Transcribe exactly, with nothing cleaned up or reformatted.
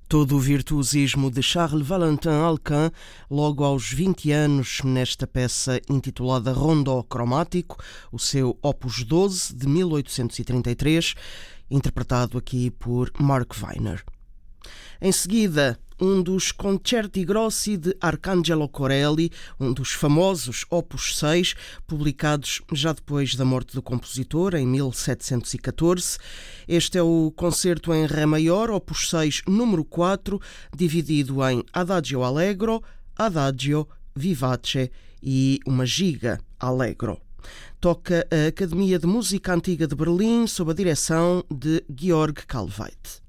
Todo o virtuosismo de Charles Valentin Alcan, logo aos vinte anos, nesta peça intitulada Rondó Cromático, o seu Opus doze, de mil oitocentos e trinta e três, interpretado aqui por Mark Weiner. Em seguida, um dos Concerti Grossi de Arcangelo Corelli, um dos famosos Opus seis, publicados já depois da morte do compositor, em mil setecentos e catorze. Este é o concerto em Ré maior, Opus seis, número quatro, dividido em Adagio Allegro, Adagio Vivace e uma giga Allegro. Toca a Academia de Música Antiga de Berlim, sob a direção de Georg Kallweit.